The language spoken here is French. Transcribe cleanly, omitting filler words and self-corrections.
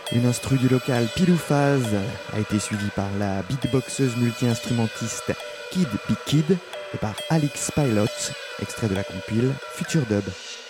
Une instru du local Pilouphase a été suivie par la beatboxeuse multi-instrumentiste Kid Be Kid et par Alix Pilot, extrait de la compile Future Dub.